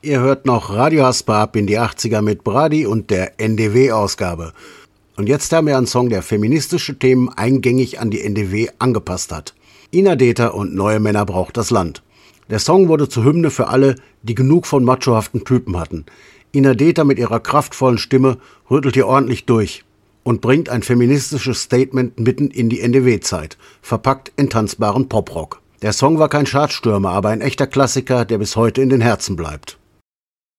Ihr hört noch Radio Haspa ab in die 80er mit Brady und der NDW-Ausgabe. Und jetzt haben wir einen Song, der feministische Themen eingängig an die NDW angepasst hat. Ina Deter und Neue Männer braucht das Land. Der Song wurde zur Hymne für alle, die genug von machohaften Typen hatten. Ina Deter mit ihrer kraftvollen Stimme rüttelt hier ordentlich durch und bringt ein feministisches Statement mitten in die NDW-Zeit, verpackt in tanzbaren Poprock. Der Song war kein Chartstürmer, aber ein echter Klassiker, der bis heute in den Herzen bleibt.